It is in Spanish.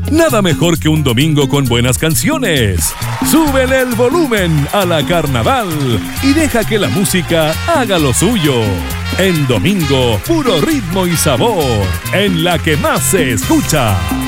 Nada mejor que un domingo con buenas canciones. Súbele el volumen a la Carnaval y deja que la música haga lo suyo. En domingo, puro ritmo y sabor, en la que más se escucha.